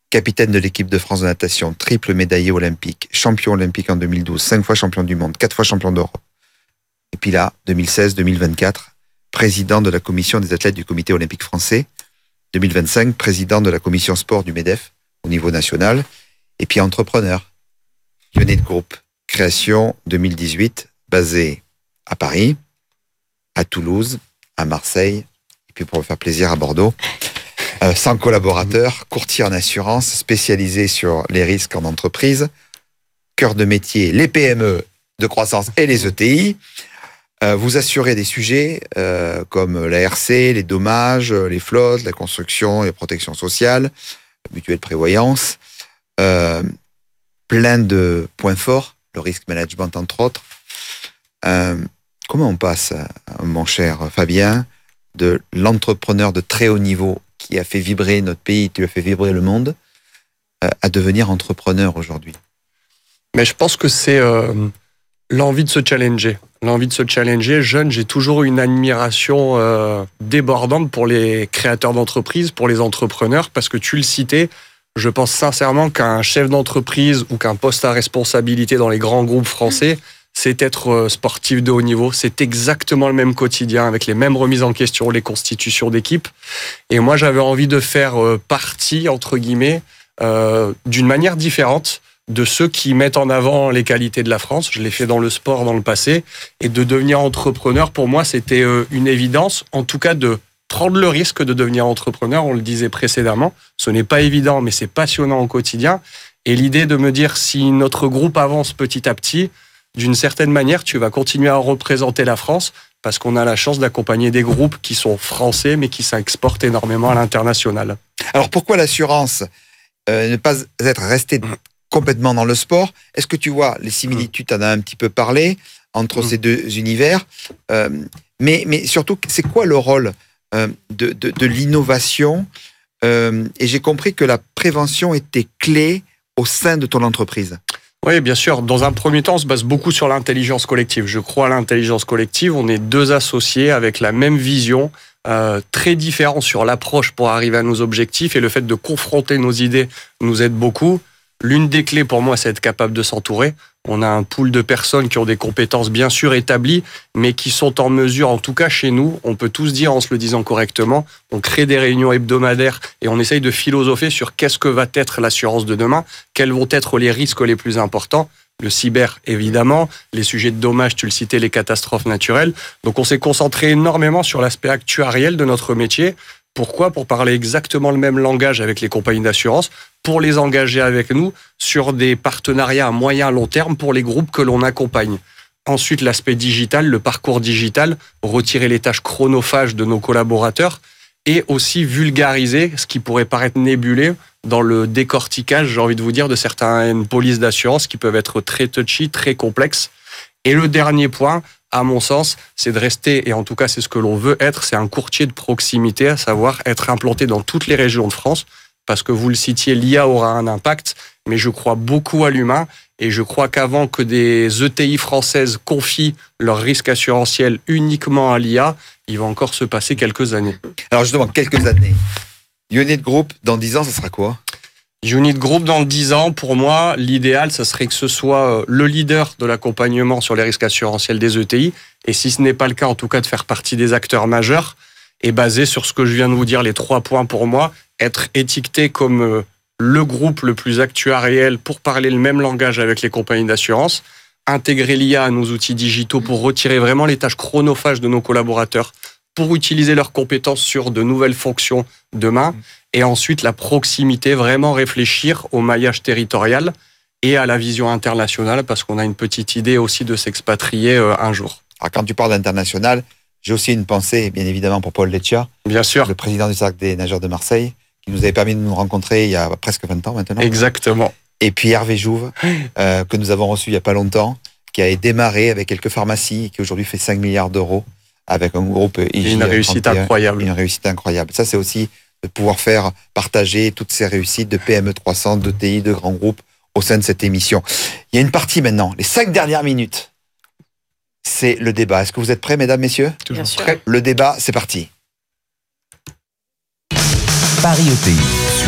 capitaine de l'équipe de France de natation, triple médaillé olympique, champion olympique en 2012, 5 fois champion du monde, 4 fois champion d'Europe. Et puis là, 2016-2024, président de la commission des athlètes du comité olympique français. 2025, président de la commission sport du MEDEF au niveau national. Et puis entrepreneur. Unit Group, création 2018, basé à Paris, à Toulouse, à Marseille, et puis pour me faire plaisir à Bordeaux. 100 collaborateurs, courtier en assurance, spécialisé sur les risques en entreprise, cœur de métier, les PME de croissance et les ETI. Vous assurez des sujets comme la RC, les dommages, les flottes, la construction, les protections sociales, mutuelle prévoyance, plein de points forts, le risk management entre autres. Comment on passe, mon cher Fabien, de l'entrepreneur de très haut niveau qui a fait vibrer notre pays, qui a fait vibrer le monde, à devenir entrepreneur aujourd'hui? Mais je pense que c'est l'envie de se challenger. L'envie de se challenger. Jeune, j'ai toujours eu une admiration débordante pour les créateurs d'entreprises, pour les entrepreneurs, parce que tu le citais, je pense sincèrement qu'un chef d'entreprise ou qu'un poste à responsabilité dans les grands groupes français, c'est être sportif de haut niveau. C'est exactement le même quotidien, avec les mêmes remises en question, les constitutions d'équipe. Et moi, j'avais envie de faire partie, entre guillemets, d'une manière différente de ceux qui mettent en avant les qualités de la France. Je l'ai fait dans le sport dans le passé. Et de devenir entrepreneur, pour moi, c'était une évidence. En tout cas, de prendre le risque de devenir entrepreneur. On le disait précédemment. Ce n'est pas évident, mais c'est passionnant au quotidien. Et l'idée de me dire, si notre groupe avance petit à petit, d'une certaine manière, tu vas continuer à représenter la France parce qu'on a la chance d'accompagner des groupes qui sont français, mais qui s'exportent énormément à l'international. Alors, pourquoi l'assurance ne pas être resté complètement dans le sport? Est-ce que tu vois les similitudes, tu en as un petit peu parlé, entre ces deux univers, mais surtout, c'est quoi le rôle de l'innovation? Et j'ai compris que la prévention était clé au sein de ton entreprise. Oui, bien sûr. Dans un premier temps, on se base beaucoup sur l'intelligence collective. Je crois à l'intelligence collective. On est deux associés avec la même vision, très différents sur l'approche pour arriver à nos objectifs, et le fait de confronter nos idées nous aide beaucoup. L'une des clés pour moi, c'est être capable de s'entourer. On a un pool de personnes qui ont des compétences bien sûr établies, mais qui sont en mesure, en tout cas chez nous, on peut tous dire en se le disant correctement, on crée des réunions hebdomadaires et on essaye de philosopher sur qu'est-ce que va être l'assurance de demain, quels vont être les risques les plus importants. Le cyber, évidemment, les sujets de dommages, tu le citais, les catastrophes naturelles. Donc on s'est concentré énormément sur l'aspect actuariel de notre métier. Pourquoi ? Pour parler exactement le même langage avec les compagnies d'assurance, pour les engager avec nous sur des partenariats à moyen à long terme pour les groupes que l'on accompagne. Ensuite, l'aspect digital, le parcours digital, retirer les tâches chronophages de nos collaborateurs et aussi vulgariser ce qui pourrait paraître nébuleux dans le décortiquage, j'ai envie de vous dire, de certaines polices d'assurance qui peuvent être très touchy, très complexes. Et le dernier point, à mon sens, c'est de rester, et en tout cas c'est ce que l'on veut être, c'est un courtier de proximité, à savoir être implanté dans toutes les régions de France, parce que vous le citiez, l'IA aura un impact, mais je crois beaucoup à l'humain, et je crois qu'avant que des ETI françaises confient leurs risques assurantiels uniquement à l'IA, il va encore se passer quelques années. Alors justement, quelques années. Unit Group, dans 10 ans, ça sera quoi ? Unit Group, dans 10 ans, pour moi, l'idéal, ça serait que ce soit le leader de l'accompagnement sur les risques assurantiels des ETI, et si ce n'est pas le cas, en tout cas, de faire partie des acteurs majeurs, et basé sur ce que je viens de vous dire, les 3 points pour moi, être étiqueté comme le groupe le plus actuariel pour parler le même langage avec les compagnies d'assurance, intégrer l'IA à nos outils digitaux pour retirer vraiment les tâches chronophages de nos collaborateurs, pour utiliser leurs compétences sur de nouvelles fonctions demain, et ensuite la proximité, vraiment réfléchir au maillage territorial et à la vision internationale, parce qu'on a une petite idée aussi de s'expatrier un jour. Alors quand tu parles d'international, j'ai aussi une pensée, bien évidemment, pour Paul Leccia, bien sûr, le président du Cercle des nageurs de Marseille, qui nous avait permis de nous rencontrer il y a presque 20 ans maintenant. Exactement. Et puis Hervé Jouve, que nous avons reçu il n'y a pas longtemps, qui a démarré avec quelques pharmacies, et qui aujourd'hui fait 5 milliards d'euros avec un groupe IJ. Une réussite incroyable. Une réussite incroyable. Ça, c'est aussi de pouvoir faire partager toutes ces réussites de PME 300, de TI, de grands groupes au sein de cette émission. Il y a une partie maintenant, les 5 dernières minutes. C'est le débat. Est-ce que vous êtes prêts, mesdames, messieurs ? Bien sûr. Le débat, c'est parti. Paris ETI.